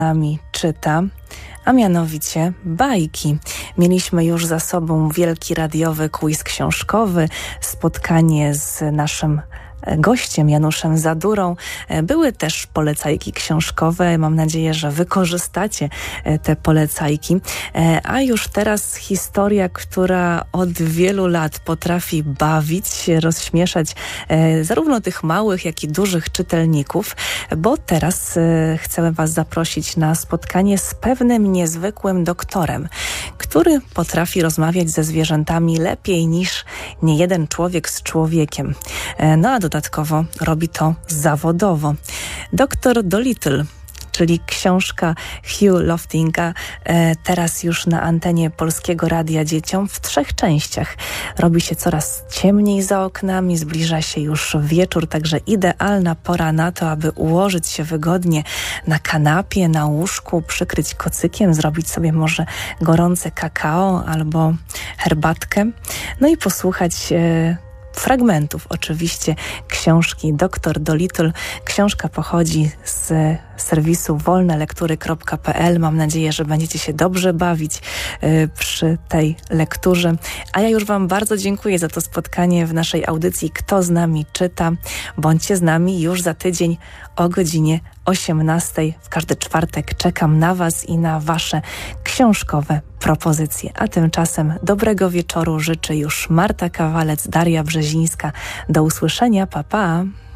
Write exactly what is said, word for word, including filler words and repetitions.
nami czyta, a mianowicie bajki. Mieliśmy już za sobą wielki radiowy quiz książkowy, spotkanie z naszym gościem Januszem Zadurą. Były też polecajki książkowe. Mam nadzieję, że wykorzystacie te polecajki. A już teraz historia, która od wielu lat potrafi bawić, rozśmieszać zarówno tych małych, jak i dużych czytelników, bo teraz chcę Was zaprosić na spotkanie z pewnym niezwykłym doktorem, który potrafi rozmawiać ze zwierzętami lepiej niż niejeden człowiek z człowiekiem. No a dodatkowo robi to zawodowo. doktor Dolittle, czyli książka Hugh Loftinga, teraz już na antenie Polskiego Radia Dzieciom w trzech częściach. Robi się coraz ciemniej za oknami, zbliża się już wieczór, także idealna pora na to, aby ułożyć się wygodnie na kanapie, na łóżku, przykryć kocykiem, zrobić sobie może gorące kakao albo herbatkę, no i posłuchać e, fragmentów oczywiście książki doktor Dolittle. Książka pochodzi z serwisu wolne lektury kropka p l. Mam nadzieję, że będziecie się dobrze bawić y, przy tej lekturze. A ja już Wam bardzo dziękuję za to spotkanie w naszej audycji Kto z nami czyta. Bądźcie z nami już za tydzień o godzinie osiemnastej. W każdy czwartek czekam na Was i na Wasze książkowe propozycje. A tymczasem dobrego wieczoru życzy już Marta Kawalec, Daria Brzezińska. Do usłyszenia. Pa, pa.